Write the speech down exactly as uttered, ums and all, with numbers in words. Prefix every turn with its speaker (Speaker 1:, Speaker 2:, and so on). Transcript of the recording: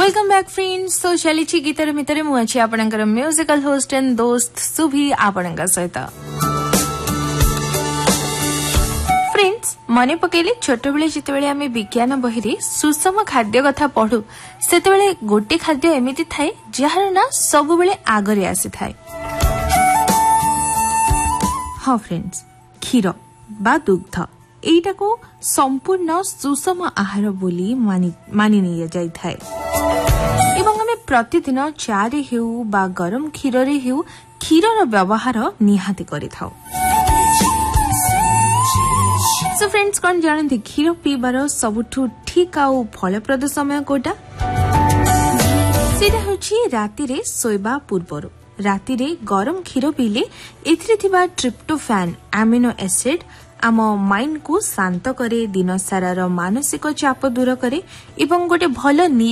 Speaker 1: Welcome back friends. तो चली गीतर भितर मुझे आपणकर म्यूजिकल होस्ट एंड दोस्त सुभी आपण सहित। फ्रेंड्स मन पकेले छोट बेले जिते आम विज्ञान बही सुषम खाद्य कथा पढ़ू से गोटे खाद्य एमती थाए जार ना सब बेले आगरे आसी थाए। हाँ फ्रेंड्स, क्षीर बा दुग्ध एटा को संपूर्ण सुषम आहार बोली मानी मानी नहीं जाई थाए एवं आम प्रतिदिन चा रे हेउ बा गरम क्षीर रे हेउ क्षीरर व्यवहार निहाती करि थाउ। सो फ्रेंड्स, कौन जानते क्षीर पीबार सबुठु ठीक आउ फलप्रद समय कोटा? सेटा होछि राति रे सोइबा पूर्वरु। राति रे गरम क्षीर पीले एथिरे थिबा ट्रिप्टोफैन एमिनो एसिड आम माइंड को शांत करे, दिन सारार मानसिक चाप दूर करे एवं गोटे भल